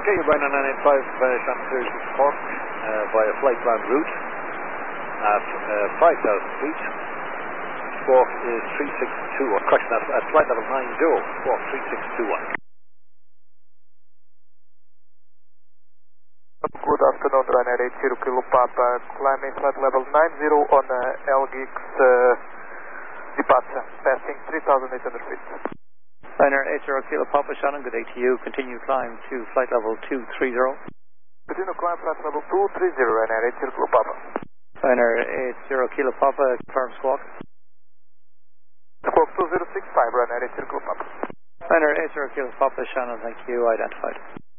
Okay, you're bound on 985 Shannon Clears Cork via flight plan route at 5,000 feet. Squawk is 3621. Correction, at flight level 90. Squawk 3621. Good afternoon, Ryanair 80 Kilo Papa, climbing flight level 90 on LGX departure, passing 3,800 feet. Ryanair 80 Kilo Papa, Shannon, good day to you. Continue climb to flight level 230. Continue climb flight level 230, Ryanair 80 Kilo Papa. Ryanair 80 Kilo Papa, confirm squawk. Squawk 2065, Ryanair 80 Kilo Papa. Ryanair 80 Kilo Papa, Shannon, thank you, identified.